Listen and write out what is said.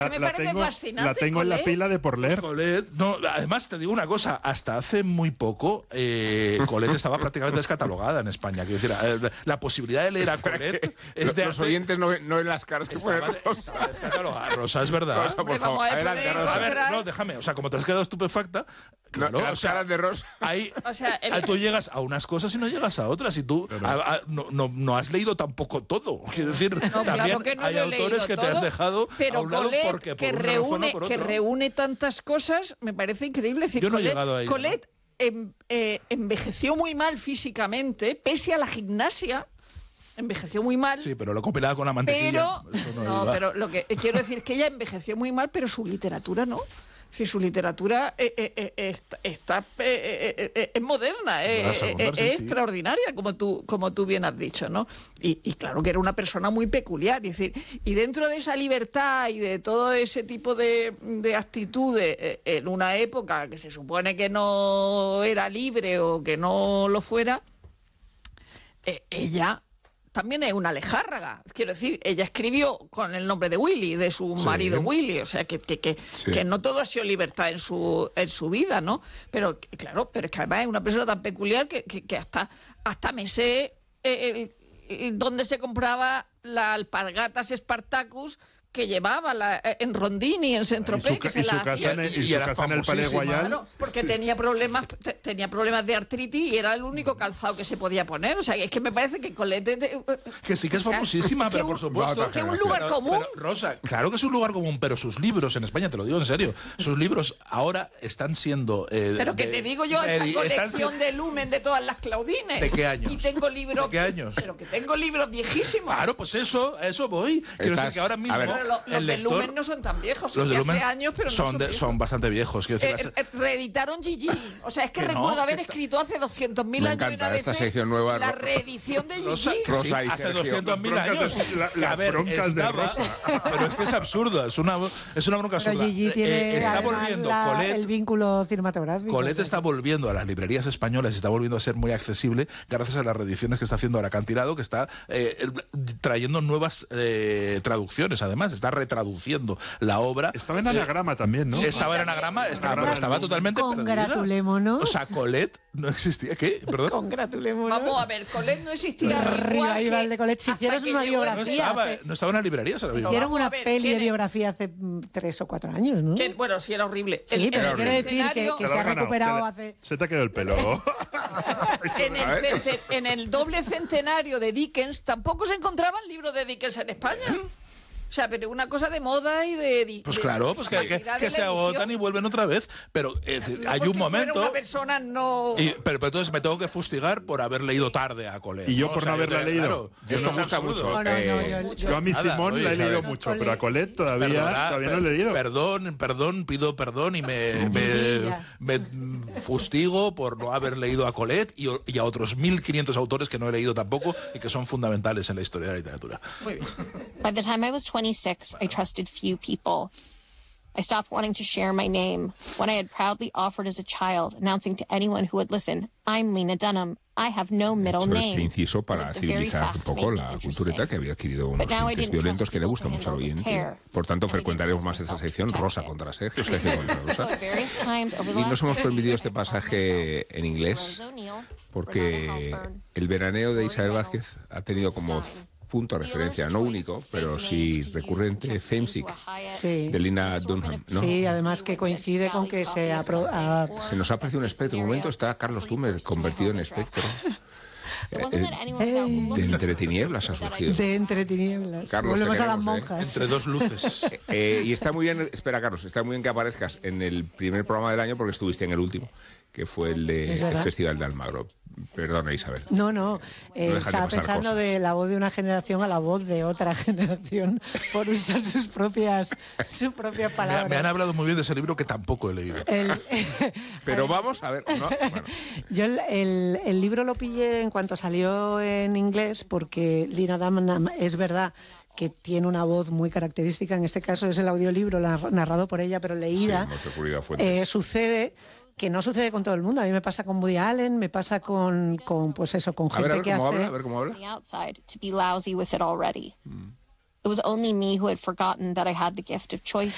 Me parece fascinante. La tengo en la pila de por leer. Colette, no, además te digo una cosa, hasta hace muy poco Colette estaba prácticamente descatalogada en España. Quiero decir, la posibilidad de leer a Colette es de los oyentes no ven las caras que ponen Rosa. Descatalogada. Rosa, es verdad. Rosa, por favor, adelante, Rosa. A ver, no, déjame, o sea, como te has quedado estupefacta, claro, las caras de Rosa. Ahí, tú llegas a unas cosas y no llegas a otras, y tú no has leído tampoco todo. Quiero decir, también claro que no hay lo he autores leído que todo, te has dejado pero a un lado Colette, porque que por una razón o por otra. reúne tantas cosas, me parece increíble. Es decir, Yo no he Colette, llegado a ello, Colette envejeció muy mal físicamente, pese a la gimnasia. Envejeció muy mal. Sí, pero lo compilaba con la mantequilla. Pero lo que quiero decir es que ella envejeció muy mal, pero su literatura no. Es decir, su literatura es moderna, es extraordinaria, como tú bien has dicho, ¿no? Y claro que era una persona muy peculiar. Es decir, y dentro de esa libertad y de todo ese tipo de actitudes en una época que se supone que no era libre o que no lo fuera, ella también es una alejárraga. Quiero decir, ella escribió con el nombre de Willy, de su marido Willy, o sea que no todo ha sido libertad en su vida, ¿no? Pero claro, pero es que además es una persona tan peculiar que hasta me sé dónde se compraba la alpargatas Spartacus que llevaba en Rondini, en Saint-Tropez, que se la hacía. Y su casa en el Palais Royal. Claro, porque tenía problemas de artritis y era el único calzado que se podía poner. O sea, es que me parece que Colette... Que sí que es famosísima, pero por supuesto. Que es un lugar común. Pero, Rosa, claro que es un lugar común, pero sus libros en España, te lo digo en serio, sus libros ahora están siendo... pero que te digo yo, esta colección de Lumen de todas las Claudines. ¿De qué años? Y tengo libros... ¿De qué años? Pero que tengo libros viejísimos. Claro, pues a eso voy. Quiero decir que ahora mismo... Los de Lumen no son tan viejos, los de Lumen hace años, pero son bastante viejos. Reeditaron Gigi. O sea, es que recuerdo haber escrito hace 200.000 años. Me encanta esta sección nueva. La reedición de Gigi. Rosa y hace Sergio. 200.000 años. Las broncas de Rosa. Pero es que es absurdo, es una bronca absurda. Pero Gigi tiene está volviendo el vínculo cinematográfico. Colette está volviendo a las librerías españolas y está volviendo a ser muy accesible gracias a las reediciones que está haciendo ahora Acantilado, que está trayendo nuevas traducciones, además, está retraduciendo la obra. Estaba en anagrama también, ¿no? Estaba en anagrama, estaba totalmente perdida. Congratulémonos. O sea, Colette no existía. ¿Qué? ¿Perdón? Congratulémonos. Vamos a ver, Colette no existía. Revival de Colette. Si hicieron una biografía. No estaba en las librerías ahora mismo. Hicieron una peli de biografía hace 3 o 4 años, ¿no? Bueno, sí, era horrible. Sí, pero quiero decir que se ha recuperado hace... Se te ha quedado el pelo. En el doble centenario de Dickens tampoco se encontraban libros de Dickens en España. O sea, pero una cosa de moda y de... Pues claro, pues que se agotan y vuelven otra vez. Pero hay un momento... Una persona no... Pero entonces me tengo que fustigar por haber leído tarde a Colette. Y yo por no haberla leído. Esto me gusta mucho. Yo a mi Simón la he leído mucho, pero a Colette todavía no he leído. Perdón, pido perdón y me fustigo por no haber leído a Colette y a otros 1.500 autores que no he leído tampoco y que son fundamentales en la historia de la literatura. Muy bien. By the time I was 26, I trusted few people. I stopped wanting to share my name when I had proudly offered as a child, announcing to anyone who would listen, I'm Lena Dunham. I have no middle name. Este inciso para civilizar un poco la cultureta que había adquirido unos tintes violentos que le gusta mucho al oyente. Por tanto, frecuentaremos más esta sección, Rosa contra Sergio, Sergio contra Rosa. Y nos hemos permitido este pasaje en inglés porque el veraneo de Isabel Vázquez ha tenido como punto de referencia, no único, pero sí recurrente, Famesick, de Lena Dunham, ¿no? Sí, además que coincide con que se nos ha parecido un espectro. En un momento está Carlos Tumer convertido en espectro. De entre tinieblas ha surgido. De entre tinieblas. Carlos, volvemos a las monjas. Entre dos luces. Y está muy bien, espera Carlos, está muy bien que aparezcas en el primer programa del año porque estuviste en el último, que fue el del Festival de Almagro. Perdona, Isabel. No. Estaba pensando de la voz de una generación a la voz de otra generación por usar sus propias palabras. Me han hablado muy bien de ese libro que tampoco he leído. Pero vamos a ver. ¿No? Bueno. Yo el libro lo pillé en cuanto salió en inglés porque Lena Dunham es verdad que tiene una voz muy característica. En este caso es el audiolibro narrado por ella, pero leída. Sí, sucede que no sucede con todo el mundo. A mí me pasa con Woody Allen, me pasa con gente que hace... A ver cómo habla. It was only me who had forgotten that I had the gift of choice.